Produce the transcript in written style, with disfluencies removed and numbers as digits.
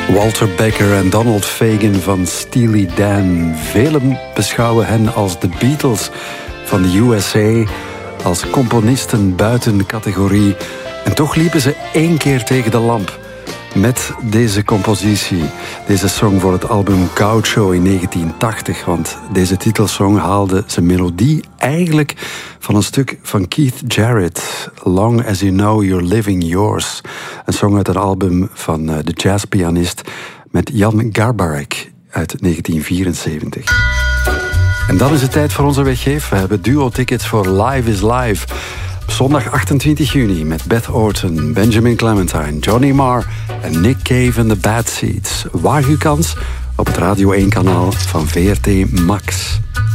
Walter Becker en Donald Fagen van Steely Dan. Velen beschouwen hen als de Beatles van de USA, als componisten buiten categorie. En toch liepen ze 1 keer tegen de lamp met deze compositie. Deze song voor het album Gaucho in 1980. Want deze titelsong haalde zijn melodie eigenlijk van een stuk van Keith Jarrett. Long as you know you're living yours. Een song uit een album van de jazzpianist met Jan Garbarek uit 1974. En dan is het tijd voor onze weggeef. We hebben duo-tickets voor Live is Live. Zondag 28 juni met Beth Orton, Benjamin Clementine, Johnny Marr en Nick Cave en The Bad Seeds. Waag uw kans op het Radio 1-kanaal van VRT Max.